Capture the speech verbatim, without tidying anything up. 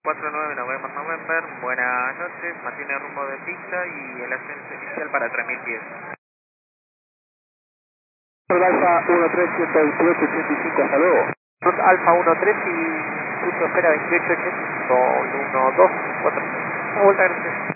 cuatro nueve November November, buenas noches, mantiene rumbo de pista y el ascenso inicial para tres mil pies. Alfa uno tres uno dos ocho ochenta y cinco, hasta luego. Alfa uno tres y punto espera veintiocho ochenta y cinco, uno dos cuatro. Vuelta, gracias.